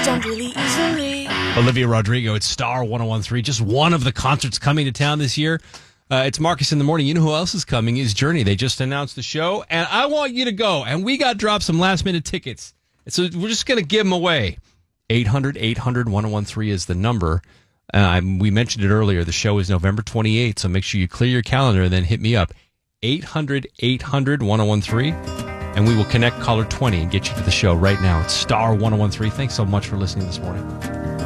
down really easily. Olivia Rodrigo, it's Star 101.3. Just one of the concerts coming to town this year. It's Marcus in the Morning. You know who else is coming? Is Journey. They just announced the show, and I want you to go. And we got dropped some last-minute tickets. So we're just going to give them away. 800-800-1013 is the number. We mentioned it earlier. The show is November 28th, so make sure you clear your calendar and then hit me up. 800-800-1013, and we will connect caller 20 and get you to the show right now. It's Star 101.3. Thanks so much for listening this morning.